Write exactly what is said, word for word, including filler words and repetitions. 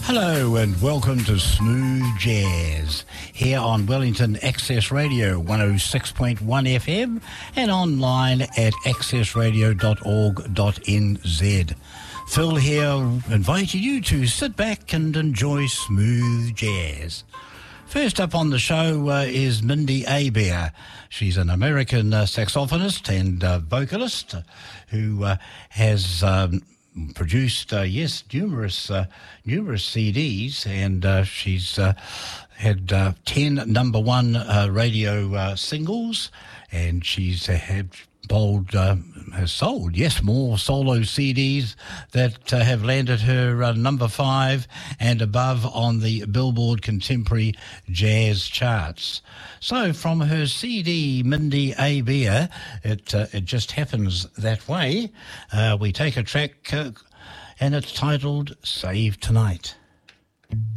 Hello and welcome to Smooth Jazz here on Wellington Access Radio one oh six point one F M and online at access radio dot org dot n z. Phil here inviting you to sit back and enjoy smooth jazz. First up on the show uh, is Mindy Abair. She's an American uh, saxophonist and uh, vocalist who uh, has um, produced, uh, yes, numerous uh, numerous C Ds, and uh, she's uh, had uh, ten number one uh, radio uh, singles, and she's uh, had bowled, uh, has sold, yes, more solo C Ds that uh, have landed her uh, number five and above on the Billboard Contemporary Jazz charts. So from her C D, Mindy Abair, it, uh, it just happens that way, uh, we take a track uh, and it's titled Save Tonight.